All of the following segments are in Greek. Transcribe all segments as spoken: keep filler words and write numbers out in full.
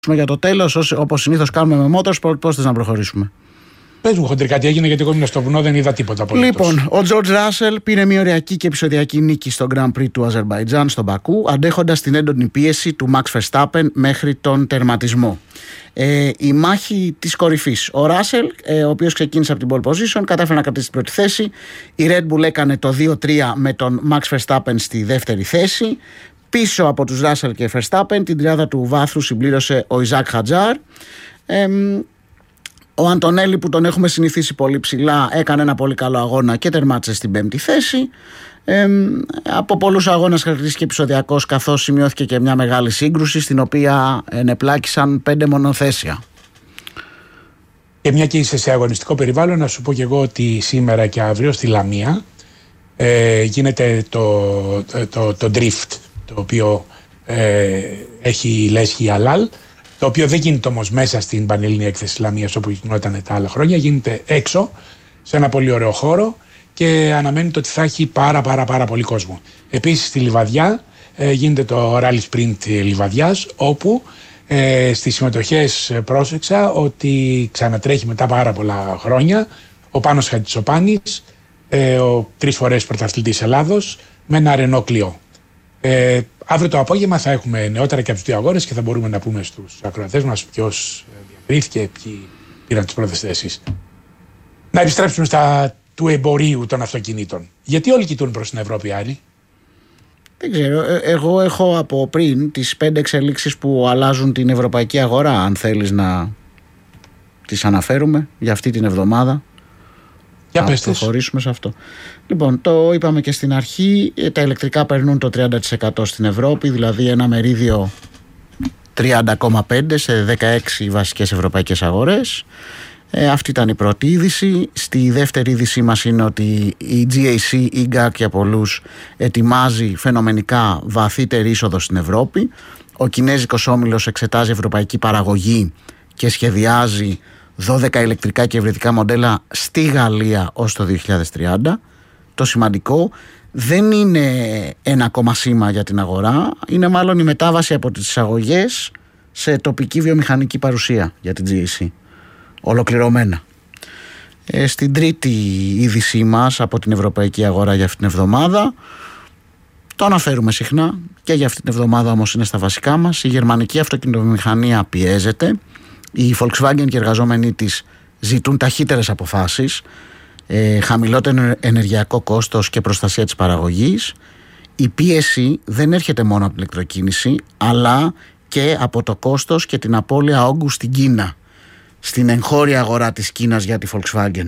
Για το τέλος, όπως συνήθως κάνουμε με Motorsport, πώς θες να προχωρήσουμε? Πες μου χοντρικά τι έγινε, γιατί εγώ ήμουν στο βουνό, δεν είδα τίποτα απολύτως. Λοιπόν, ο George Russell πήρε μια ωριακή και επεισοδιακή νίκη στο Grand Prix του Αζερμπαϊτζάν στον Μπακού, αντέχοντας την έντονη πίεση του Max Verstappen μέχρι τον τερματισμό. Ε, η μάχη της κορυφής. Ο Russell, ε, ο οποίος ξεκίνησε από την pole position, κατάφερε να κρατήσει την πρώτη θέση. Η Red Bull έκανε το δύο τρία με τον Max Verstappen στη δεύτερη θέση. Πίσω από τους Russell και Verstappen, την τριάδα του βάθρου συμπλήρωσε ο Ιζάκ Χατζάρ. Ε, ο Αντωνέλη, που τον έχουμε συνηθίσει πολύ ψηλά, έκανε ένα πολύ καλό αγώνα και τερμάτισε στην πέμπτη θέση. Ε, από πολλούς αγώνες χαρακτηρίστηκε επεισοδιακός, καθώς σημειώθηκε και μια μεγάλη σύγκρουση στην οποία ενεπλάκησαν πέντε μονοθέσια. Και μια και είσαι σε αγωνιστικό περιβάλλον, να σου πω και εγώ ότι σήμερα και αύριο στη Λαμία ε, γίνεται το, το, το, το drift, το οποίο ε, έχει λέσχη αλάλ, το οποίο δεν γίνεται όμως μέσα στην Πανελλήνια Έκθεση Λαμίας όπου γινόταν τα άλλα χρόνια, γίνεται έξω σε ένα πολύ ωραίο χώρο και αναμένεται ότι θα έχει πάρα πάρα πάρα πολύ κόσμο. Επίσης στη Λιβαδιά ε, γίνεται το Rally Sprint Λιβαδιάς, όπου ε, στις συμμετοχές πρόσεξα ότι ξανατρέχει μετά πάρα πολλά χρόνια ο Πάνος Χατζησοπάνης, ε, ο τρεις φορές πρωταθλητής Ελλάδος, με ένα Renault Clio. Ε, αύριο το απόγευμα θα έχουμε νεότερα και από τους δύο αγώνες και θα μπορούμε να πούμε στους ακροατές μας ποιος διακρίθηκε, ποιοι πήραν τις πρώτες θέσεις. Να επιστρέψουμε στα του εμπορίου των αυτοκινήτων. Γιατί όλοι κοιτούν προς την Ευρώπη, Άρη? Δεν ξέρω. Ε, εγώ έχω από πριν τις πέντε εξελίξεις που αλλάζουν την ευρωπαϊκή αγορά, αν θέλεις να τις αναφέρουμε για αυτή την εβδομάδα. Για να προχωρήσουμε σε αυτό. Λοιπόν, το είπαμε και στην αρχή, τα ηλεκτρικά περνούν το τριάντα τοις εκατό στην Ευρώπη, δηλαδή ένα μερίδιο τριάντα κόμμα πέντε τοις εκατό σε δεκαέξι βασικές ευρωπαϊκές αγορές. Ε, αυτή ήταν η πρώτη είδηση. Στη δεύτερη είδησή μας είναι ότι η τζι έι σι, η γκακ για πολλούς, ετοιμάζει φαινομενικά βαθύτερη είσοδο στην Ευρώπη. Ο κινέζικος όμιλος εξετάζει ευρωπαϊκή παραγωγή και σχεδιάζει δώδεκα ηλεκτρικά και υβριδικά μοντέλα στη Γαλλία ως το δύο χιλιάδες τριάντα. Το σημαντικό δεν είναι ένα ακόμα σήμα για την αγορά, είναι μάλλον η μετάβαση από τις εισαγωγές σε τοπική βιομηχανική παρουσία για την τζι έι σι. Ολοκληρωμένα. Ε, στην τρίτη είδησή μας από την ευρωπαϊκή αγορά για αυτήν την εβδομάδα, το αναφέρουμε συχνά και για αυτήν την εβδομάδα όμως είναι στα βασικά μας, η γερμανική αυτοκινητοβιομηχανία πιέζεται. Η Volkswagen και οι εργαζόμενοι της ζητούν ταχύτερες αποφάσεις, ε, χαμηλότερο ενεργειακό κόστος και προστασία της παραγωγής. Η πίεση δεν έρχεται μόνο από την ηλεκτροκίνηση, αλλά και από το κόστος και την απώλεια όγκου στην Κίνα, στην εγχώρια αγορά της Κίνας για τη Volkswagen.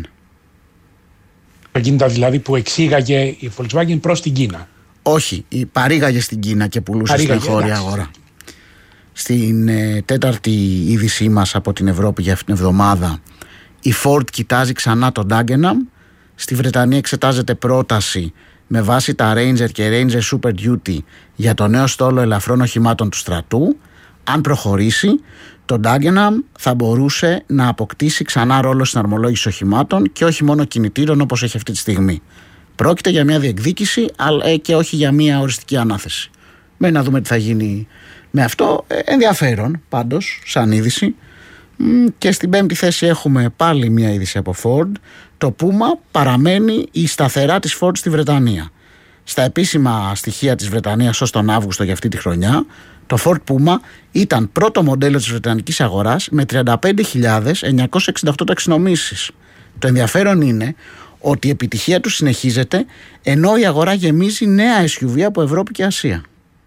Εκείνα δηλαδή που εξήγαγε η Volkswagen προς την Κίνα. Όχι, παρήγαγε στην Κίνα και πουλούσε παρήγαγε, στην εγχώρια εντάξει. αγορά. Στην ε, τέταρτη είδησή μας από την Ευρώπη για αυτήν την εβδομάδα, η Ford κοιτάζει ξανά τον Dagenham. Στη Βρετανία εξετάζεται πρόταση με βάση τα Ranger και Ranger Super Duty για το νέο στόλο ελαφρών οχημάτων του στρατού. Αν προχωρήσει, το Dagenham θα μπορούσε να αποκτήσει ξανά ρόλο στην αρμολόγηση οχημάτων και όχι μόνο κινητήρων όπως έχει αυτή τη στιγμή. Πρόκειται για μια διεκδίκηση αλλά και όχι για μια οριστική ανάθεση. Μένει να δούμε τι θα γίνει με αυτό. Ενδιαφέρον πάντως σαν είδηση. Και στην πέμπτη θέση έχουμε πάλι μια είδηση από Ford. Το Puma παραμένει η σταθερά της Ford στη Βρετανία. Στα επίσημα στοιχεία της Βρετανίας ως τον Αύγουστο για αυτή τη χρονιά, το Ford Puma ήταν πρώτο μοντέλο της βρετανικής αγοράς με τριάντα πέντε χιλιάδες εννιακόσιες εξήντα οκτώ ταξινομήσεις. Το ενδιαφέρον είναι ότι η επιτυχία του συνεχίζεται ενώ η αγορά γεμίζει νέα ες γιου βι από Ευρώπη και Ασία.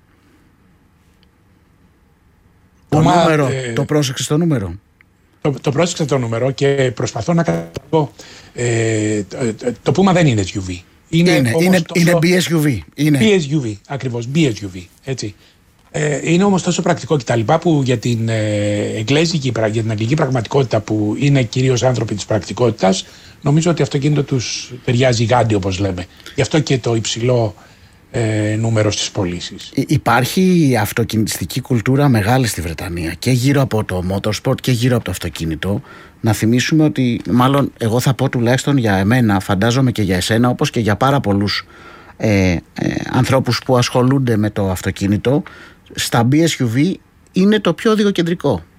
Το, Puma, νούμερο, ε, το πρόσεξες το νούμερο. Το, το πρόσεξα το νούμερο και προσπαθώ να καταλάβω. Ε, το, το Puma δεν είναι ες γιου βι. Είναι, είναι, είναι, τόσο... είναι μπι ες γιου βι. Είναι. μπι ες γιου βι, ακριβώς, μπι ες γιου βι, έτσι. Ε, είναι όμως τόσο πρακτικό κτλ. Που για την, ε, εγγλέζικη, για την αγγλική πραγματικότητα που είναι κυρίως άνθρωποι της πρακτικότητας, νομίζω ότι αυτό αυτοκίνητο τους ταιριάζει γάντι όπως λέμε. Γι' αυτό και το υψηλό ε, νούμερο στις πωλήσεις. Υπάρχει αυτοκινητιστική κουλτούρα μεγάλη στη Βρετανία και γύρω από το motorsport και γύρω από το αυτοκίνητο. Να θυμίσουμε ότι, μάλλον εγώ θα πω τουλάχιστον για εμένα, φαντάζομαι και για εσένα, όπως και για πάρα πολλούς ε, ε, ανθρώπους που ασχολούνται με το αυτοκίνητο, στα μπι ες γιου βι είναι το πιο οδηγοκεντρικό.